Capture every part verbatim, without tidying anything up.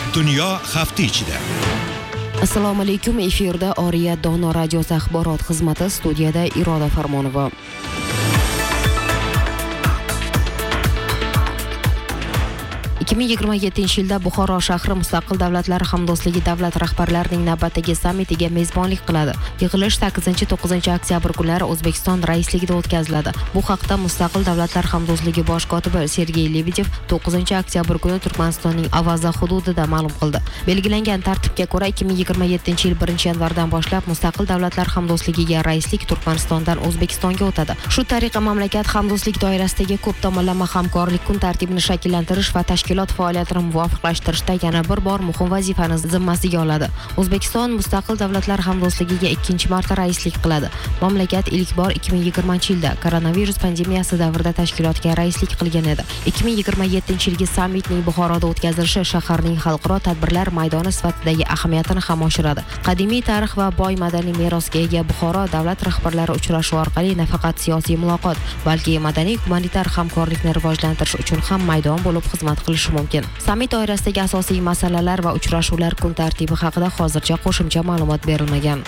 Dunyo hafta ichida. Assalomu alaykum, efirda Oriya Dono radiosi axborot xizmati, studiyada Iroda Farmonova. ikki ming yigirma yettinchi yilda Buxoro shahri Mustaqil davlatlar hamdo'stligi davlat rahbarlarining navbatdagi sammitiga mezbonlik qiladi. Yig'ilish sakkizinchi to'qqizinchi oktyabr kunlari O'zbekiston raisligida o'tkaziladi. Bu haqda Mustaqil davlatlar hamdo'stligi bosh kotibi Sergey Lebedev to'qqizinchi oktyabr kuni Turkmanistonning Avaza hududida ma'lum qildi. Belgilangan tartibga ko'ra ikki ming yigirma yettinchi yil birinchi yanvardan boshlab Mustaqil davlatlar hamdo'stligiga raislik Turkmanistondan O'zbekistonga o'tadi. Shu tariqa mamlakat hamdo'stlik doirasidagi ko'p tomonlama hamkorlik kun tartibini shakllantirish va tashkilot faoliyatini muvofiqlashtirishda yana bir bor muhim vazifani zimmasiga oladi. O'zbekiston Mustaqil davlatlar hamdo'stligiga ikkinchi marta raislik qiladi. Mamlakat ilk bor ikki ming yigirmanchi yilda koronavirus pandemiyasi davrida tashkilotga raislik qilgan edi. ikki ming yigirma yettinchi yilgi sammitning Buxoroda o'tkazilishi shaharning xalqaro tadbirlar maydoni sifatidagi ahamiyatini ham oshiradi. Qadimiy tarix va boy madaniy merosga ega Buxoro davlat rahbarlari uchrashuvi orqali nafaqat siyosiy muloqot, balki madaniy humanitar hamkorlikni rivojlantirish uchun ham maydon bo'lib xizmat qilishi mumkin. Sammit doirasidagi asosiy masalalar va uchrashuvlar kun tartibi haqida hozircha qo'shimcha ma'lumot berilmagan.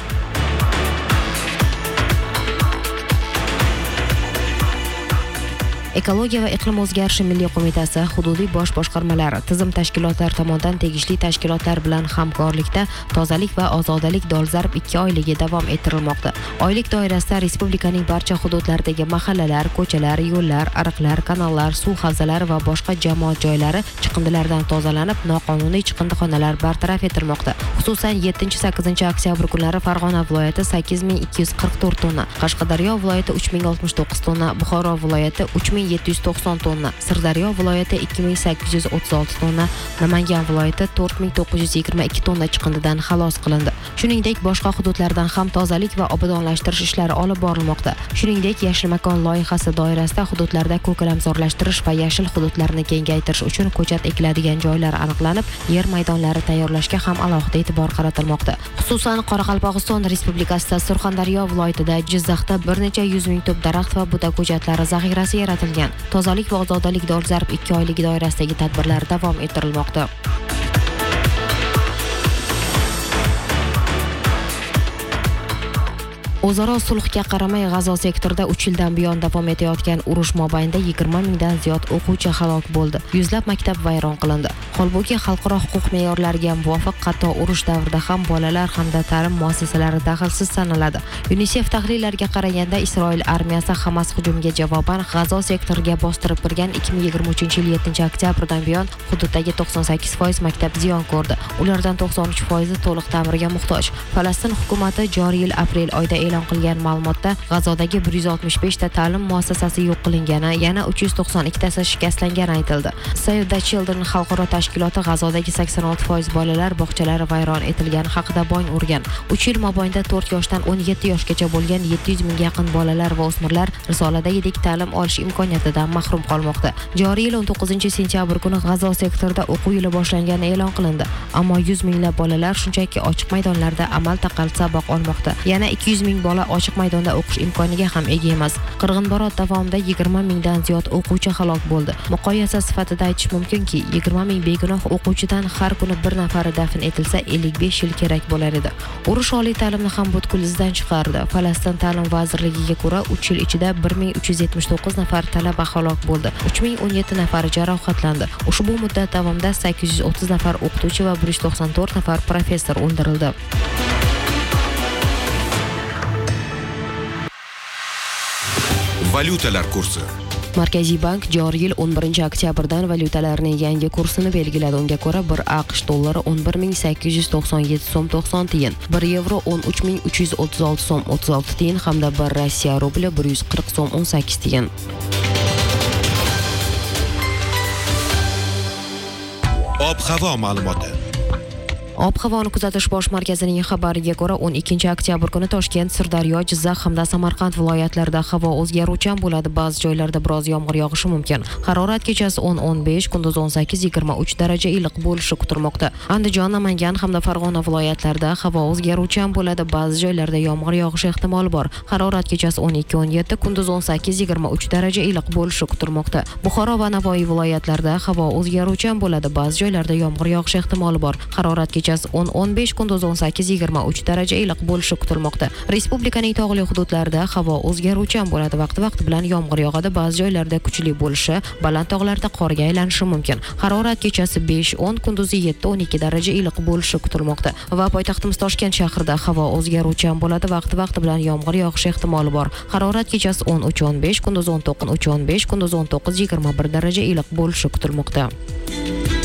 Ekologiya va iqlim o'zgarishi milliy qo'mitasi, hududiy bosh boshqarmalari, tizim tashkilotlari tomonidan tegishli tashkilotlar bilan hamkorlikda tozalik va ozodalik dolzarb ikki oyligi davom ettirilmoqda. Oylik doirasida respublikaning barcha hududlaridagi mahallalar, ko'chalar, yo'llar, ariqlar, kanallar, suv havzalari va boshqa jamoat joylari chiqindilardan tozalanib, noqonuniy chiqindixonalar bartaraf etilmoqda. Xususan yettinchi sakkizinchi oktyabr kunlari Farg'ona viloyati sakkiz ming ikki yuz qirq to'rt tonna, Qashqadaryo viloyati uch ming oltmish to'qqiz tonna, Buxoro viloyati uch ming yetti yuz to'qson tonna, Sirdaryo viloyati ikki ming sakkiz yuz o'ttiz olti tonna, Namangan viloyati to'rt ming to'qqiz yuz yigirma ikki tonna chiqindidan xalos qilindi. Shuningdek, boshqa hududlardan ham tozalik va obodonlashtirish ishlari olib borilmoqda. Shuningdek, yashil makon loyihasi doirasida hududlarda ko'kalamzorlashtirish va yashil hududlarni kengaytirish uchun ko'chat ekiladigan joylar aniqlanib, yer maydonlari tayyorlashga ham alohida e'tibor qaratilmoqda. Xususan, Qoraqalpog'iston Respublikasida Surxondaryo viloyatida, Jizzaxda bir necha yuz ming tup daraxt va buta ko'chatlari zaxirasi yaratilgan. Tozalik va ozodalik dolzarb ikki oyligi doirasidagi tadbirlar davom ettirilmoqda. O'zaro sulhga qaramay G'azo sektorida uch yildan buyon davom etayotgan urush mobaynida yigirma mingdan ziyod o'quvchi halok bo'ldi. Yuzlab maktab vayron qilindi. Holbuki xalqaro huquq me'yorlariga muvofiq hatto urush davrida ham bolalar hamda ta'lim muassasalari daxlsiz sanaladi. UNICEF tahlillariga qaraganda Isroil armiyasi Hamas hujumiga javoban G'azo sektoriga bostirib kirgan ikki ming yigirma uchinchi yil yettinchi oktyabrdan buyon hududdagi to'qson sakkiz foiz maktab ziyon ko'rdi. Ulardan to'qson uch foizi to'liq ta'mirga muhtoj. Falastin hukumati joriy yil aprel oyida e'lon qilgan ma'lumotda G'azodagi bir yuz oltmish besh ta ta'lim muassasasi yo'q qilingani, yana uch yuz to'qson ikki tasi shikastlangani aytildi. Save the Children xalqaro tashkiloti G'azodagi sakson olti foiz bolalar bog'chalari vayron etilgani haqida bong urgan. uch yil mobaynida to'rt yoshdan o'n yetti yoshgacha bo'lgan yetti yuz mingga yaqin bolalar va o'smirlar risoladagidek ta'lim olish imkoniyatidan mahrum qolmoqda. Joriy yil o'n to'qqizinchi sentyabr kuni G'azo sektorida o'quv yili boshlangani e'lon qilindi. Ammo yuz minglab bolalar shunchaki ochiq maydonlarda amal taqal saboq olmoqda. Yana ikki yuz ming bola ochiq maydonda o'qish imkoniga ham ega emas. Qirg'inbarot davomida yigirma mingdan ziyod o'quvchi halok bo'ldi. Muqoyasa sifatida aytish mumkinki, yigirma ming begunoh o'quvchidan har kuni bir nafari dafn etilsa ellik besh yil kerak bo'lar edi. Urush oliy ta'limni ham butkul izdan chiqardi. Falastin ta'lim vazirligiga ko'ra uch yil ichida bir ming uch yuz yetmish to'qqiz nafar talaba halok bo'ldi. uch ming o'n yetti nafari jarohatlandi. Ushbu muddat davomida sakkiz yuz o'ttiz nafar o'qituvchi va bir yuz to'qson to'rt nafar professor o'ldirildi. Valyutalar kursi. Markaziy bank joriy yil o'n birinchi oktyabrdan valyutalarning yangi kursini belgiladi. Unga ko'ra bir AQSh dollari o'n bir ming sakkiz yuz to'qson yetti so'm to'qson tiyin, bir yevro o'n uch ming uch yuz o'ttiz olti so'm o'ttiz olti tiyin hamda bir Rossiya rubli bir yuz qirq so'm o'n sakkiz tiyin. Ob-havo ma'lumoti. Ob-havoni kuzatish bosh markazining xabariga ko'ra, o'n ikkinchi oktyabr kuni Toshkent, Sirdaryo, Jizzax hamda Samarqand viloyatlarida havo o'zgaruvchan bo'ladi. Ba'zi joylarda biroz yomg'ir yog'ishi mumkin. Harorat kechasi o'n o'n besh, kunduz o'n sakkiz yigirma uch daraja iliq bo'lishi kutilmoqda. Andijon, Namangan hamda Farg'ona viloyatlarida havo o'zgaruvchan bo'ladi. Ba'zi joylarda yomg'ir yog'ishi ehtimoli bor. Harorat kechasi o'n ikki o'n yetti, kunduz o'n sakkiz yigirma uch daraja iliq bo'lishi kutilmoqda. Buxoro va Navoiy viloyatlarida havo o'zgaruvchan bo'ladi. Ba'zi joylarda yomg'ir yog'ishi ehtimoli bor. Harorat kechasi o'n o'n besh, kunduz o'n sakkiz yigirma uch daraja iliq bo'lishi kutilmoqda. Respublikaning tog'li hududlarida havo o'zgaruvchan bo'ladi. Vaqti-vaqti bilan yomg'ir yog'adi. Ba'zi joylarda kuchli bo'lishi, baland tog'larda qorga aylanishi mumkin. Harorat kechasi besh o'n, kunduzi yetti o'n ikki daraja iliq bo'lishi kutilmoqda. Va poytaxtimiz Toshkent shahrida havo o'zgaruvchan bo'ladi. Vaqti-vaqti bilan yomg'ir yog'ishi ehtimoli bor. Harorat kechasi o'n uch o'n besh, kunduz o'n to'qqiz o'n besh, kunduz o'n to'qqiz yigirma bir daraja iliq bo'lishi kutilmoqda.